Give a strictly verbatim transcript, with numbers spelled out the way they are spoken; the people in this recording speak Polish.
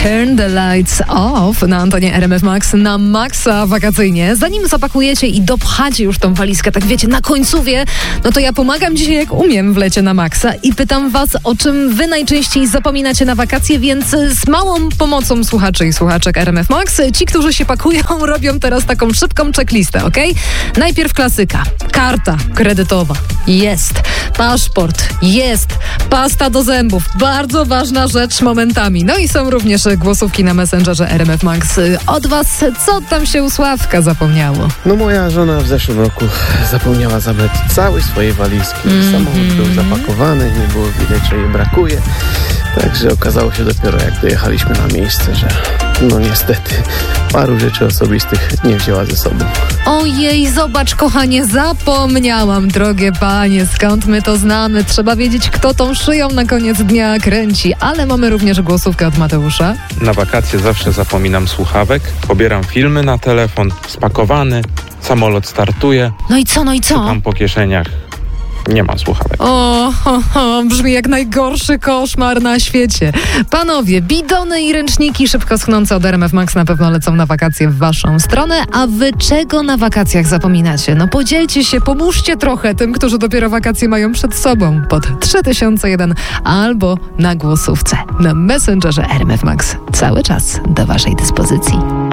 Turn the Lights Off na antenie R M F Max, na maksa wakacyjnie. Zanim zapakujecie i dopchacie już tą walizkę, tak wiecie, na końcówie, no to ja pomagam dzisiaj jak umiem w lecie na maksa i pytam was, o czym wy najczęściej zapominacie na wakacje, więc z małą pomocą słuchaczy i słuchaczek R M F Max, ci, którzy się pakują, robią teraz taką szybką checklistę, okej? Okay? Najpierw klasyka. Karta kredytowa. Jest. Paszport. Jest. Pasta do zębów. Bardzo ważna rzecz momentami. No i są również głosówki na Messengerze R M F Max. Od was, co tam się u Sławka zapomniało? No moja żona w zeszłym roku zapomniała zabrać całej swojej walizki. Mm-hmm. Samochód był zapakowany, nie było widać, że jej brakuje. Także okazało się dopiero, jak dojechaliśmy na miejsce, że no niestety paru rzeczy osobistych nie wzięła ze sobą. Ojej, zobacz kochanie, zapomniałam, drogie panie, skąd my to znamy? Trzeba wiedzieć, kto tą szyją na koniec dnia kręci, ale mamy również głosówkę od Mateusza. Na wakacje zawsze zapominam słuchawek, pobieram filmy na telefon, spakowany, samolot startuje. No i co, no i co? Szukam po kieszeniach. Nie ma słuchawek. O, ho, ho, brzmi jak najgorszy koszmar na świecie. Panowie, bidony i ręczniki szybko schnące od R M F Max na pewno lecą na wakacje w waszą stronę, a wy czego na wakacjach zapominacie? No podzielcie się, pomóżcie trochę tym, którzy dopiero wakacje mają przed sobą pod trzy tysiące jeden albo na głosówce na Messengerze R M F Max. Cały czas do waszej dyspozycji.